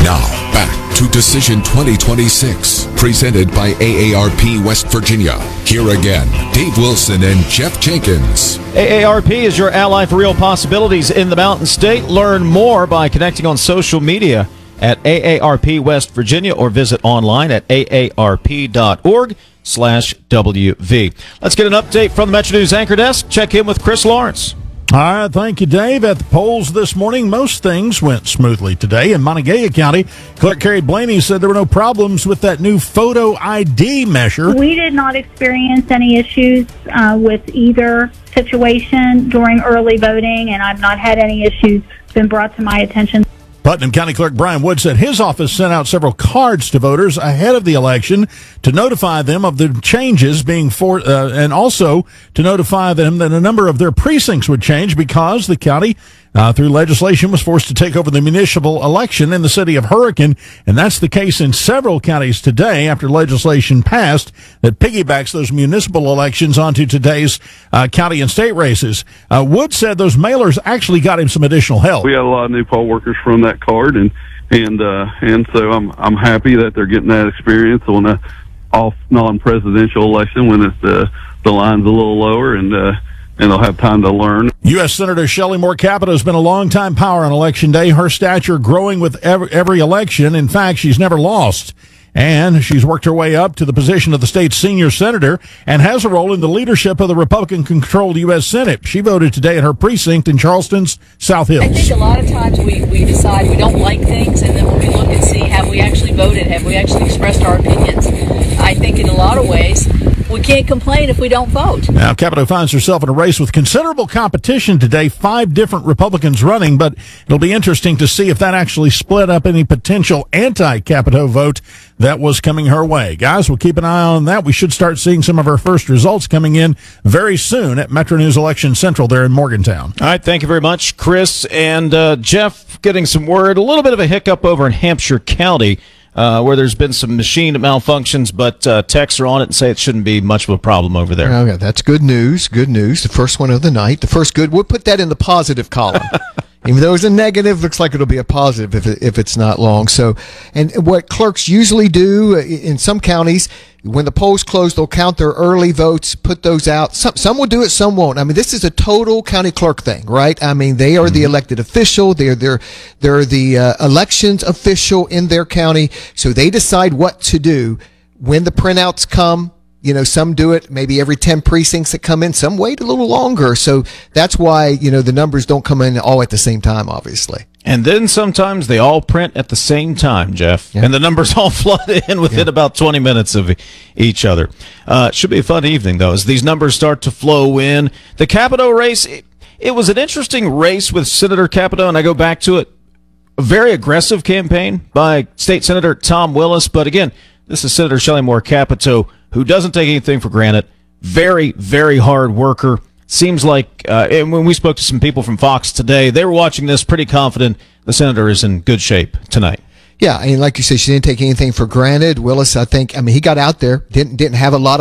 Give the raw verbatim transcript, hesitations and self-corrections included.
Now, back to Decision twenty twenty-six, presented by A A R P West Virginia. Here again, Dave Wilson and Jeff Jenkins. A A R P is your ally for real possibilities in the Mountain State. Learn more by connecting on social media at A A R P West Virginia or visit online at A A R P dot org slash W V. Let's get an update from the Metro News Anchor Desk. Check in with Chris Lawrence. All right, thank you, Dave. At the polls this morning, most things went smoothly today. In Montague County, Clerk Carrie Blaney said there were no problems with that new photo I D measure. We did not experience any issues uh, with either situation during early voting, and I've not had any issues been brought to my attention. Putnam County Clerk Brian Wood said his office sent out several cards to voters ahead of the election to notify them of the changes being for, uh, and also to notify them that a number of their precincts would change because the county, uh, through legislation, was forced to take over the municipal election in the city of Hurricane. And that's the case in several counties today after legislation passed that piggybacks those municipal elections onto today's uh, county and state races. Uh, Wood said those mailers actually got him some additional help. We had a lot of new poll workers from that card, and and uh, and so I'm I'm happy that they're getting that experience on a off non-presidential election when it's the the line's a little lower, and uh, and they'll have time to learn. U S Senator Shelley Moore Capito has been a long-time power on Election Day. Her stature growing with every, every election. In fact, she's never lost. And she's worked her way up to the position of the state's senior senator and has a role in the leadership of the Republican-controlled U S Senate. She voted today at her precinct in Charleston's South Hills. I think a lot of times we, we decide we don't like things, and then when we look and see, have we actually voted, have we actually expressed our opinions? I think in a lot of ways, we can't complain if we don't vote. Now, Capito finds herself in a race with considerable competition today, five different Republicans running, but it'll be interesting to see if that actually split up any potential anti-Capito vote that was coming her way. Guys, we'll keep an eye on that. We should start seeing some of her first results coming in very soon at Metro News Election Central there in Morgantown. All right, thank you very much, Chris. And uh, Jeff, getting some word, a little bit of a hiccup over in Hampshire County, Uh, where there's been some machine malfunctions, but uh, techs are on it and say it shouldn't be much of a problem over there. Okay, that's good news. Good news. The first one of the night. The first good. We'll put that in the positive column. Even though it's a negative, looks like it'll be a positive if it, if it's not long. So, and what clerks usually do in some counties, when the polls close, they'll count their early votes, put those out. Some some will do it, some won't. I mean, this is a total county clerk thing, right? I mean, they are mm-hmm. the elected official. They're they're they're the uh, elections official in their county, so they decide what to do when the printouts come. You know, some do it maybe every ten precincts that come in. Some wait a little longer. So that's why, you know, the numbers don't come in all at the same time, obviously. And then sometimes they all print at the same time, Jeff. Yeah. And the numbers all flood in within yeah. about twenty minutes of each other. Uh, it should be a fun evening, though, as these numbers start to flow in. The Capito race, it, it was an interesting race with Senator Capito, and I go back to it. A very aggressive campaign by State Senator Tom Willis. But again, this is Senator Shelley Moore Capito, who doesn't take anything for granted. Very, very hard worker. Seems like, uh, and when we spoke to some people from Fox today, they were watching this pretty confident the senator is in good shape tonight. Yeah, I mean, like you said, she didn't take anything for granted. Willis, I think, I mean, he got out there, didn't didn't have a lot of